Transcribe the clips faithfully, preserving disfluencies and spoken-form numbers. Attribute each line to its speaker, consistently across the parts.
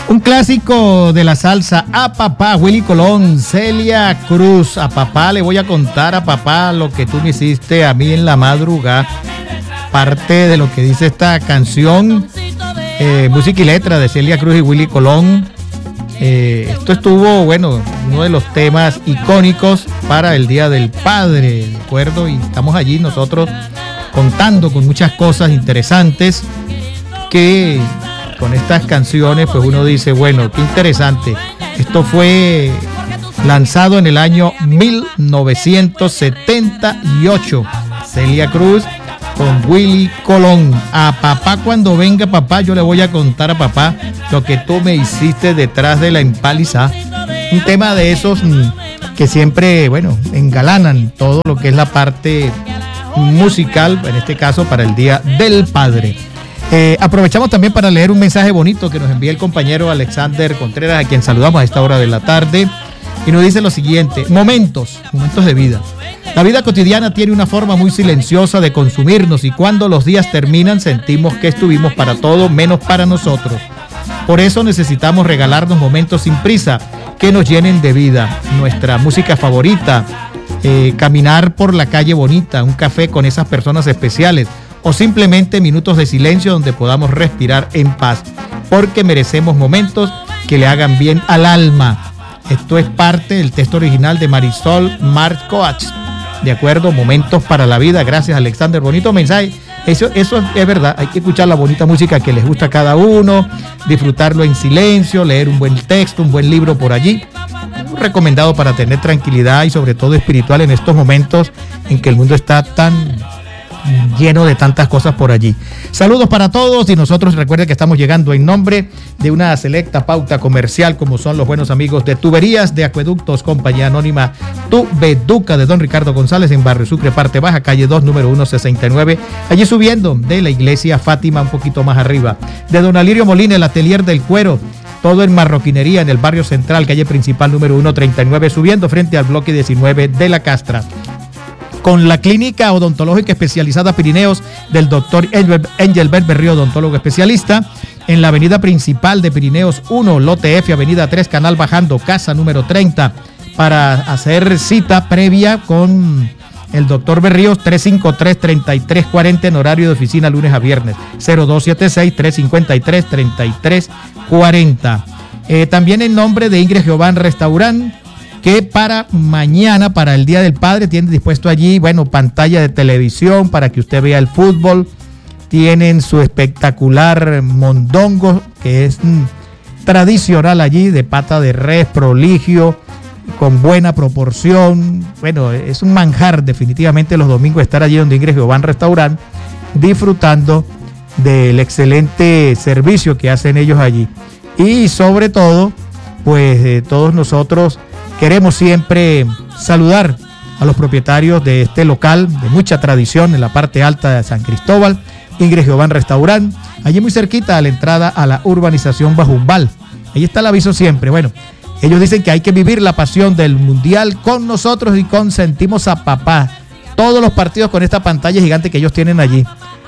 Speaker 1: Un clásico de la salsa, a papá, Willy Colón, Celia Cruz. A papá le voy a contar a papá lo que tú me hiciste a mí en la madrugada. Parte de lo que dice esta canción, eh, música y letra de Celia Cruz y Willy Colón. Eh, esto estuvo, bueno, uno de los temas icónicos para el Día del Padre, ¿de acuerdo? Y estamos allí nosotros contando con muchas cosas interesantes que con estas canciones, pues uno dice, bueno, qué interesante. Esto fue lanzado en el año mil novecientos setenta y ocho. Celia Cruz con Willy Colón. A papá, cuando venga papá, yo le voy a contar a papá lo que tú me hiciste detrás de la empalizada. Un tema de esos que siempre, bueno, engalanan todo lo que es la parte musical, en este caso para el Día del Padre. Eh, aprovechamos también para leer un mensaje bonito que nos envía el compañero Alexander Contreras, a quien saludamos a esta hora de la tarde, y nos dice lo siguiente: momentos, momentos de vida. La vida cotidiana tiene una forma muy silenciosa de consumirnos, y cuando los días terminan sentimos que estuvimos para todo menos para nosotros. Por eso necesitamos regalarnos momentos sin prisa que nos llenen de vida. Nuestra música favorita, eh, caminar por la calle bonita, un café con esas personas especiales, o simplemente minutos de silencio donde podamos respirar en paz, porque merecemos momentos que le hagan bien al alma. Esto es parte del texto original de Marisol Marcoach, ¿de acuerdo? Momentos para la vida. Gracias, Alexander, bonito mensaje. Eso, eso es verdad, hay que escuchar la bonita música que les gusta a cada uno, disfrutarlo en silencio, leer un buen texto, un buen libro por allí. Recomendado para tener tranquilidad y sobre todo espiritual en estos momentos en que el mundo está tan lleno de tantas cosas por allí. Saludos para todos, y nosotros recuerden que estamos llegando en nombre de una selecta pauta comercial, como son los buenos amigos de Tuberías de Acueductos, compañía anónima Tubeduca, de don Ricardo González, en Barrio Sucre, parte baja, calle dos, número ciento sesenta y nueve, allí subiendo de la iglesia Fátima un poquito más arriba. De don Alirio Molina, el atelier del cuero, todo en marroquinería en el barrio central, calle principal número ciento treinta y nueve, subiendo frente al bloque diecinueve de la Castra. Con la clínica odontológica especializada Pirineos del doctor Engelbert Berrío, odontólogo especialista, en la avenida principal de Pirineos uno, lote F, avenida tres, canal bajando, casa número treinta, para hacer cita previa con el doctor Berríos, tres cinco tres, tres tres cuatro cero, en horario de oficina lunes a viernes, cero dos siete seis, tres cinco tres, tres tres cuatro cero. Eh, también en nombre de Ingrid Giován Restaurant, que para mañana, para el Día del Padre, tienen dispuesto allí, bueno, pantalla de televisión para que usted vea el fútbol. Tienen su espectacular mondongo, que es mm, tradicional allí, de pata de res, proligio, con buena proporción. Bueno, es un manjar definitivamente los domingos estar allí donde Ingrid Giován Restaurant, disfrutando del excelente servicio que hacen ellos allí. Y sobre todo, pues eh, todos nosotros queremos siempre saludar a los propietarios de este local de mucha tradición en la parte alta de San Cristóbal, Ingrid Giován Restaurant, allí muy cerquita a la entrada a la urbanización Bajumbal. Ahí está el aviso siempre. Bueno, ellos dicen que hay que vivir la pasión del Mundial con nosotros y consentimos a papá. Todos los partidos con esta pantalla gigante que ellos tienen allí.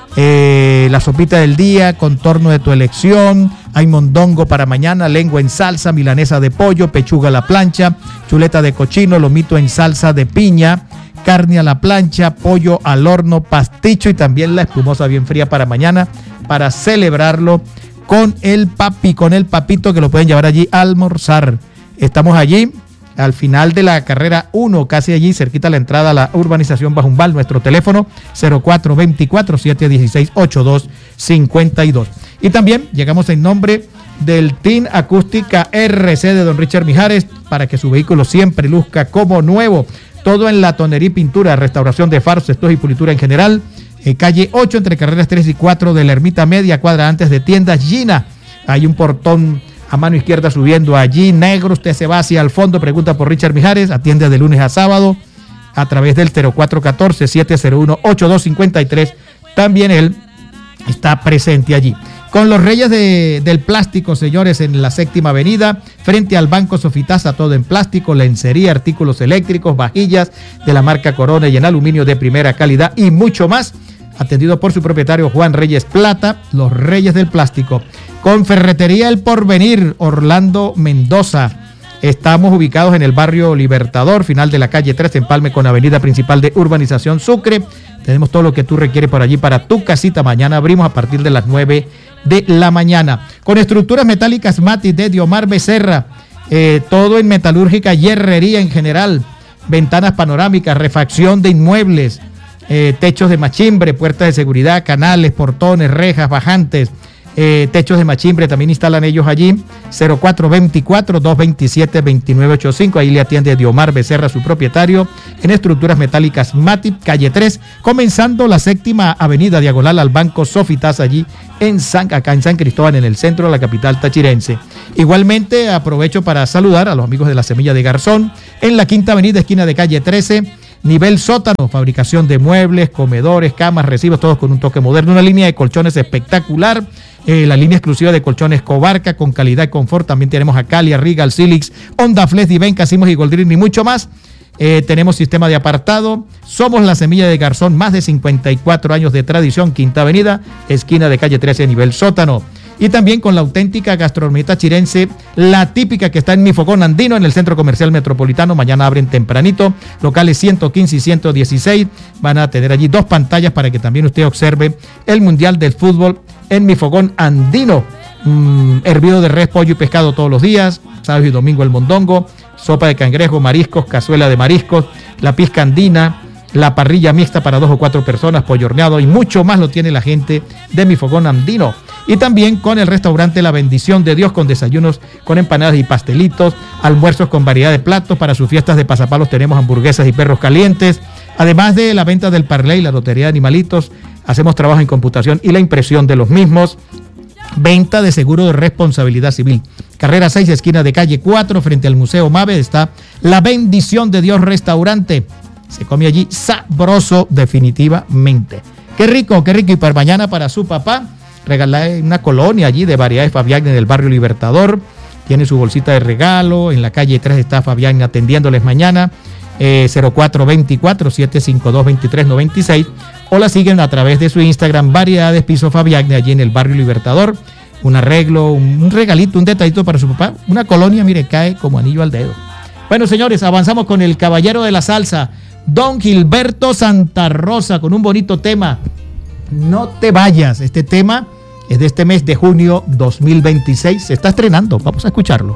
Speaker 1: Eh, la sopita del día, contorno de tu elección, hay mondongo para mañana, lengua en salsa, milanesa de pollo, pechuga a la plancha, chuleta de cochino, lomito en salsa de piña, carne a la plancha, pollo al horno, pasticho y también la espumosa bien fría para mañana, para celebrarlo con el papi, con el papito, que lo pueden llevar allí a almorzar. Estamos allí al final de la carrera uno, casi allí cerquita a la entrada a la urbanización Bajumbal. Nuestro teléfono cero cuatro dos cuatro, siete uno seis, ocho dos cinco dos. Y también llegamos en nombre del Team Acústica R C de don Richard Mijares, para que su vehículo siempre luzca como nuevo. Todo en la tonería y pintura, restauración de faros, estos y pulitura en general. Eh, calle ocho, entre carreras tres y cuatro de la Ermita Media, cuadra antes de tiendas Gina. Hay un portón a mano izquierda subiendo allí, negro. Usted se va hacia el fondo, pregunta por Richard Mijares, atiende de lunes a sábado a través del cero cuatro uno cuatro, siete cero uno, ocho dos cinco tres. También él está presente allí. Con los Reyes de, del Plástico, señores, en la séptima avenida, frente al Banco Sofitasa, todo en plástico, lencería, artículos eléctricos, vajillas de la marca Corona y en aluminio de primera calidad y mucho más. Atendido por su propietario Juan Reyes Plata, los Reyes del Plástico. Con Ferretería El Porvenir, Orlando Mendoza. Estamos ubicados en el barrio Libertador, final de la calle tres, empalme con avenida principal de Urbanización Sucre. Tenemos todo lo que tú requieres por allí para tu casita. Mañana abrimos a partir de las nueve de la mañana. Con estructuras metálicas Matis de Diomar Becerra. Eh, todo en metalúrgica y herrería en general. Ventanas panorámicas, refacción de inmuebles, eh, techos de machimbre, puertas de seguridad, canales, portones, rejas, bajantes. Eh, techos de machimbre también instalan ellos allí. Cero cuatro veinticuatro, dos veintisiete, veintinueve ochenta y cinco. Ahí le atiende Diomar Becerra, su propietario, en estructuras metálicas Matip, calle tres, comenzando la séptima avenida diagonal al Banco Sofitas, allí en San, acá en San Cristóbal, en el centro de la capital tachirense. Igualmente aprovecho para saludar a los amigos de la Semilla de Garzón, en la quinta avenida, esquina de calle trece, nivel sótano, fabricación de muebles, comedores, camas, recibos, todos con un toque moderno, una línea de colchones espectacular. Eh, la línea exclusiva de colchones Cobarca con calidad y confort. También tenemos a Calia, Regal, Silix, Honda, Flex, Diven, Casimos y Goldrin y mucho más. Eh, tenemos sistema de apartado. Somos la Semilla de Garzón, más de cincuenta y cuatro años de tradición. Quinta avenida, esquina de calle trece, nivel sótano. Y también con la auténtica gastronomía tachirense, la típica que está en Mi Fogón Andino, en el Centro Comercial Metropolitano. Mañana abren tempranito, locales ciento quince y ciento dieciséis. Van a tener allí dos pantallas para que también usted observe el Mundial del Fútbol en Mi Fogón Andino. Mm, hervido de res, pollo y pescado todos los días, sábado y domingo el mondongo, sopa de cangrejo, mariscos, cazuela de mariscos, la pizca andina, la parrilla mixta para dos o cuatro personas, pollo horneado y mucho más lo tiene la gente de Mi Fogón Andino. Y también con el restaurante La Bendición de Dios, con desayunos con empanadas y pastelitos, almuerzos con variedad de platos. Para sus fiestas de pasapalos tenemos hamburguesas y perros calientes. Además de la venta del parlé y la lotería de animalitos, hacemos trabajo en computación y la impresión de los mismos. Venta de seguro de responsabilidad civil. Carrera seis, esquina de calle cuatro, frente al Museo Mave, está La Bendición de Dios Restaurante. Se come allí sabroso definitivamente. Qué rico, qué rico. Y para mañana para su papá, regalar una colonia allí de variedades Fabián en el barrio Libertador. Tiene su bolsita de regalo. En la calle tres está Fabián atendiéndoles mañana. Eh, cero cuatro veinticuatro, siete cinco dos, veintitrés noventa y seis. O la siguen a través de su Instagram, Variedades Piso Fabián, allí en el barrio Libertador. Un arreglo, un regalito, un detallito para su papá. Una colonia, mire, cae como anillo al dedo. Bueno, señores, avanzamos con el caballero de la salsa, don Gilberto Santa Rosa, con un bonito tema. No te vayas. Este tema es de este mes de junio dos mil veintiséis. Se está estrenando. Vamos a escucharlo.